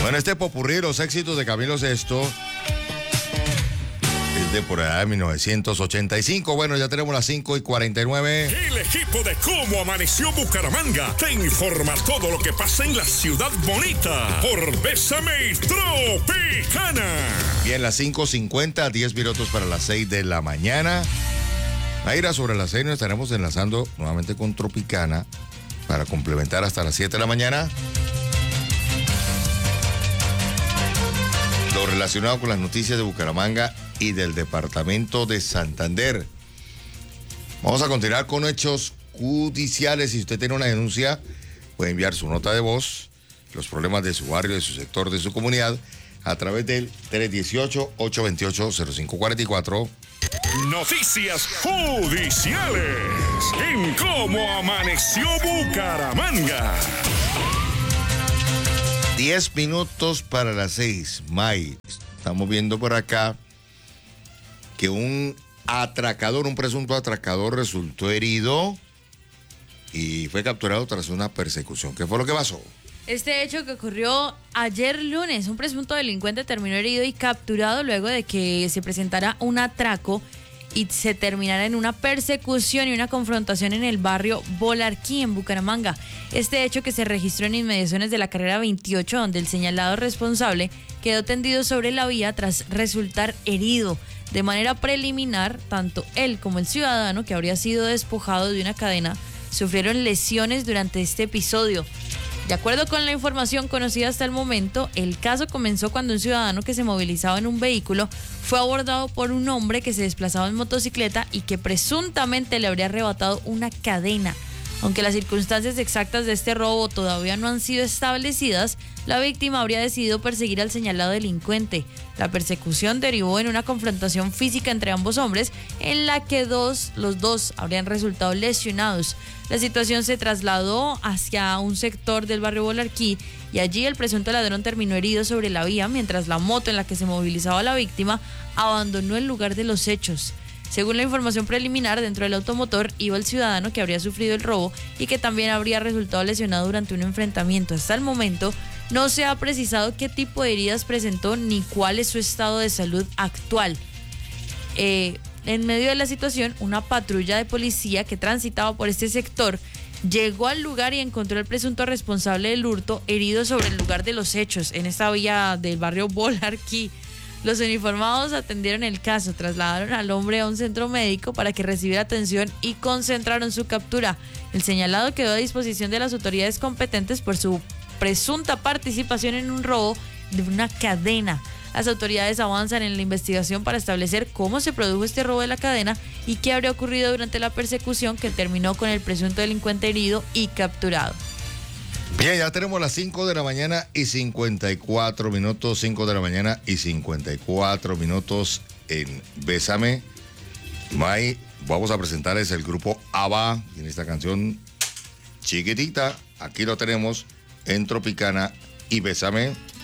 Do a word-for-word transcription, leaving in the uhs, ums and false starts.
Bueno, este popurrí, los éxitos de Camilo Sesto, es de por allá de mil novecientos ochenta y cinco. Bueno, ya tenemos las cinco y cuarenta y nueve. El equipo de Cómo Amaneció Bucaramanga te informa todo lo que pasa en la ciudad bonita por Bésame Tropicana. Bien, las cinco cincuenta, diez minutos para las seis de la mañana. Mayra, sobre las seis nos estaremos enlazando nuevamente con Tropicana para complementar hasta las siete de la mañana. Lo relacionado con las noticias de Bucaramanga y del departamento de Santander. Vamos a continuar con hechos judiciales. Si usted tiene una denuncia, puede enviar su nota de voz, los problemas de su barrio, de su sector, de su comunidad, a través del tres uno ocho, ocho dos ocho, cero cinco cuatro cuatro. Noticias judiciales en Cómo Amaneció Bucaramanga. Diez minutos para las seis. May, estamos viendo por acá que un atracador, un presunto atracador resultó herido y fue capturado tras una persecución. ¿Qué fue lo que pasó? Este hecho que ocurrió ayer lunes, un presunto delincuente terminó herido y capturado luego de que se presentara un atraco y se terminara en una persecución y una confrontación en el barrio Bolarquí, en Bucaramanga. Este hecho, que se registró en inmediaciones de la carrera veintiocho, donde el señalado responsable quedó tendido sobre la vía tras resultar herido. De manera preliminar, tanto él como el ciudadano, que habría sido despojado de una cadena, sufrieron lesiones durante este episodio. De acuerdo con la información conocida hasta el momento, el caso comenzó cuando un ciudadano que se movilizaba en un vehículo fue abordado por un hombre que se desplazaba en motocicleta y que presuntamente le habría arrebatado una cadena. Aunque las circunstancias exactas de este robo todavía no han sido establecidas, la víctima habría decidido perseguir al señalado delincuente. La persecución derivó en una confrontación física entre ambos hombres, en la que dos, los dos habrían resultado lesionados. La situación se trasladó hacia un sector del barrio Bolarquí y allí el presunto ladrón terminó herido sobre la vía, mientras la moto en la que se movilizaba la víctima abandonó el lugar de los hechos. Según la información preliminar, dentro del automotor iba el ciudadano que habría sufrido el robo y que también habría resultado lesionado durante un enfrentamiento. Hasta el momento no se ha precisado qué tipo de heridas presentó ni cuál es su estado de salud actual. Eh, en medio de la situación, una patrulla de policía que transitaba por este sector llegó al lugar y encontró al presunto responsable del hurto herido sobre el lugar de los hechos, en esta vía del barrio Bolarquí. Los uniformados atendieron el caso, trasladaron al hombre a un centro médico para que recibiera atención y concentraron su captura. El señalado quedó a disposición de las autoridades competentes por su presunta participación en un robo de una cadena. Las autoridades avanzan en la investigación para establecer cómo se produjo este robo de la cadena y qué habría ocurrido durante la persecución que terminó con el presunto delincuente herido y capturado. Bien, ya tenemos las cinco de la mañana y cincuenta y cuatro minutos, cinco de la mañana y cincuenta y cuatro minutos en Bésame. May, vamos a presentarles el grupo ABBA en esta canción Chiquitita. Aquí lo tenemos en Tropicana y Bésame.